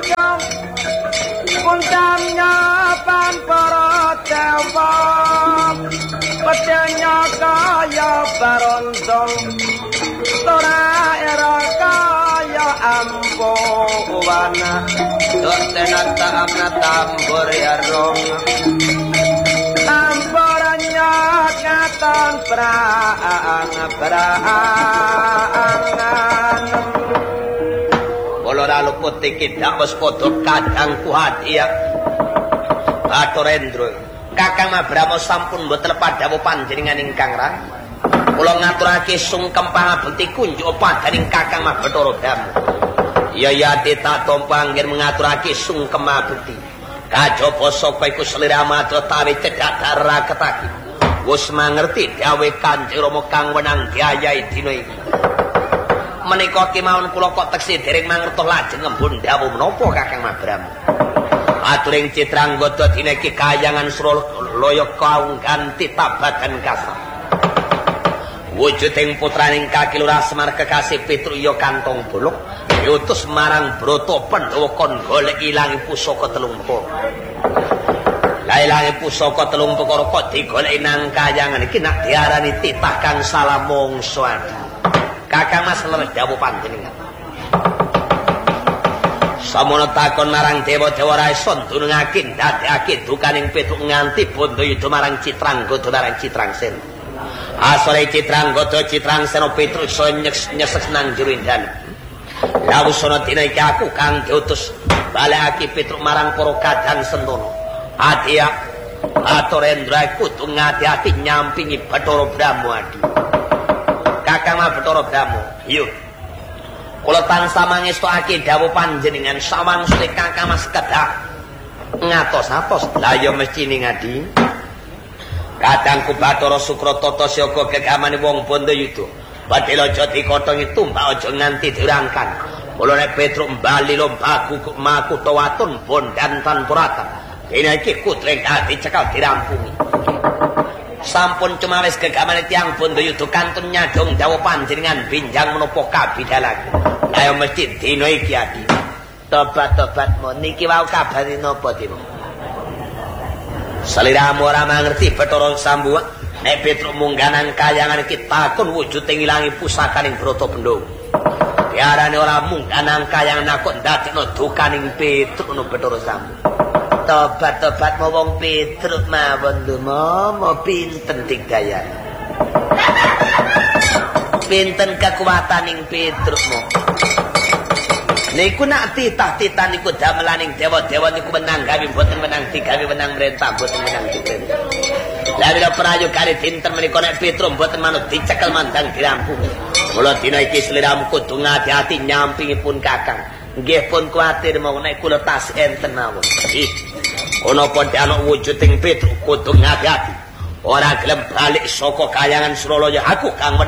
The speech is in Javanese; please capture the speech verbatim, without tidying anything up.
Jong Puncamnya pan para dewa Pedenya kaya barontong Tora era kaya ampuwana Dok tenata amna tambur ya rong Tamburannya katon perang-perangan Kula luput iki dak wis padha kadang kuhadiah Bathara Endra Kakang Mabrama sampun mboten padhawu panjenengan ingkang rang kula ngaturake sungkem pangabekti kunjuk padaning Kakang Bathara Brama ya ya tak tampa anggen ngaturake sungkem abekti kajaba sapa iku sliramu tawi cedhak daraketake wis mangerti dawuh Kanjeng Rama kang wenang diayahi dina iki menika kemawon kula kok teksi dereng mangertos lajeng ngembun dawuh menapa Kakang Mabrama aturing Citranggada dina iki kayangan Suralaya kaunggan titabagan kasar wujuding putraning Kaki Lurah Semar kekasih Petruya kantong bolok diutus marang Brata Pandhawa kon golek ilangi pusaka telung para la ilangi pusaka telung para kok digoleki nang kayangan iki nak diarani titah kang salah mangsa Kakang Mas leres dawuh panjenengan. Samono takon marang dewa-dewa ra isa ndunungake ndadekake dukaning Petruk nganti Bandayuda marang Citranggada marang Citrangsena. Asore Citranggada Citrangsena Petruk iso nyesek nang jero indane. La wusana dina iki aku kang diutus balekake Petruk marang para kadang Sentana. Adya Bathara Endra kudu ngati-ati nyampingi Bathara Brama adi. Kakang Bathara Brama, yo. Kula tansah mangestokake dawuh panjenengan sawangsule Kakang Mas kedah ngatos-atos. Lah ya mesti ning adi. Kadangku Bathara Sukrotata siaga gegamane wong Bandayuda. Badhe aja dikotongi tumbak aja nganti dirangkan. Kula nek Petruk bali lombaku makutha watun bondan tanpuratan. Dene iki kutreng ati cekal dirampungi. Sampun cumawis gegamane tiyang Bandayuda kantun nyadong dawuh panjenengan binjang menapa kabidalake. Ayo mesti dina iki adi. Tobat-tobatmu niki wau kabare napa dimo? Saliramu ora mangerti Bathara Sambuwa nek Petruk mungganan kayangan iki takon wujuding ilangi pusakaning Brata Pandhawa. Diarani ora mungganan kayangan kok ndadekno dukaning Petruk no Bathara Sambuwa. Tobat-tobatmu wong Petruk mawon dumo pinten digdayani. Pinten kekuataning Petrukmu. Niku nak titah-titah niku damelaning dewa-dewa niku menang gawe mboten menang digawe menang merentah mboten menang diperintah. Lah bila prayogane dinten menika nek Petruk mboten manut dicekel mandang dirampungi. Mula dina iki sliramu kudu ngati-ati nyampingipun Kakang. Nggih pun kuwatir mau nek kula tas enten mawon. Ih. Ana padha ana wujuding Petruk kudu ngati-ati. Ora gelem balik saka kayangan Suralaya aku kang